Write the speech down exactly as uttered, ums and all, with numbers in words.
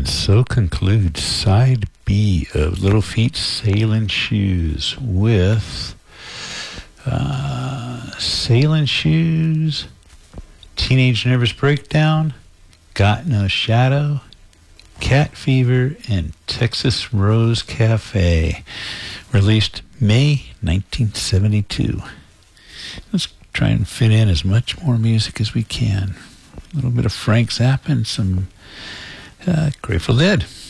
And so concludes side B of Little Feat Sailing Shoes with uh, Sailing Shoes, Teenage Nervous Breakdown, Got No Shadow, Cat Fever, and Texas Rose Cafe, released May nineteen seventy-two. Let's try and fit in as much more music as we can. A little bit of Frank Zappa and some uh, Grateful Dead.